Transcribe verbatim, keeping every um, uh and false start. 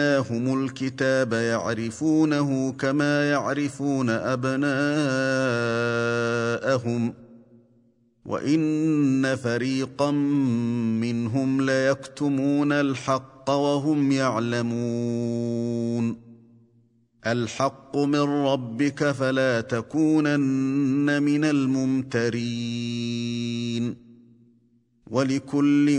آتَيْنَاهُمُ الْكِتَابَ يَعْرِفُونَهُ كَمَا يَعْرِفُونَ أَبْنَاءَهُمْ وَإِنَّ فَرِيقًا مِّنْهُمْ لَيَكْتُمُونَ الْحَقَّ وَهُمْ يَعْلَمُونَ الْحَقُّ مِنْ رَبِّكَ فَلَا تَكُونَنَّ مِنَ الْمُمْتَرِينَ وَلِكُلٍّ